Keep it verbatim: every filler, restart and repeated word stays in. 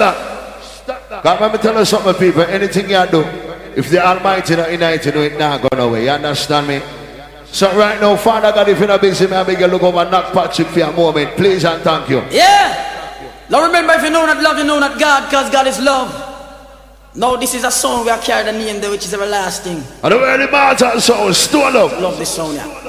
that. Stop that. God, let me tell you something, people. Anything you do, if the Almighty not unite, you do it now, go away. You understand me? So right now, Father God, if you're not busy, may I beg you look over knock Patrick for a moment, please and thank you. Yeah. Now remember, if you know not love, you know not God, because God is love. Now this is a song we are carrying the name there, which is everlasting. And the very matter, so stone up. Love this song, yeah.